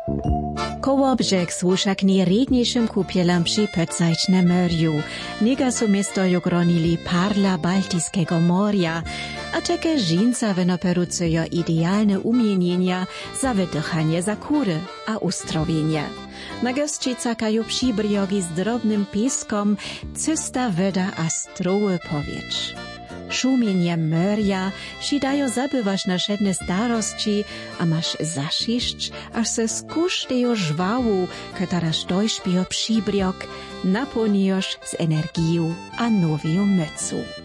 Kołobrzeg słuszak nieredniejszym kupielam przypycać na morju. Niega su miasto jogronili parla Baltyjskiego morja, a czeke żinca wynoperucują idealne umienienia za wydychanie za kury a ustrowienia. Na gości cakają przybriogi z drobnym pieskom, cysta woda a stroły powietrz. Szumienie morja sidają zabywasz na szedne starości, a masz zasziszcz, aż se skusztejo żwału, któraż dojśpio przybriok, napełniasz z energią a nowią mycu.